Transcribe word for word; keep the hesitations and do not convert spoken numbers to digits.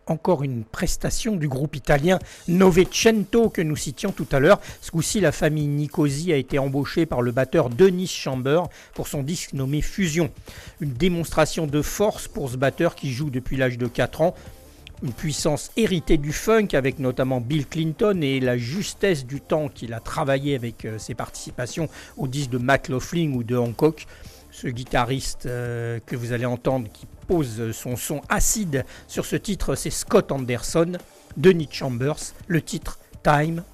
encore une prestation du groupe italien Novecento que nous citions tout à l'heure. Ce coup-ci, la famille Nicosi a été embauchée par le batteur Dennis Chambers pour son disque nommé Fusion. Une démonstration de force pour ce batteur qui joue depuis l'âge de quatre ans. Une puissance héritée du funk avec notamment Bill Clinton et la justesse du temps qu'il a travaillé avec euh, ses participations aux disques de McLaughlin ou de Hancock. Ce guitariste euh, que vous allez entendre qui pose son son acide sur ce titre, c'est Scott Anderson, Dennis Chambers, le titre Time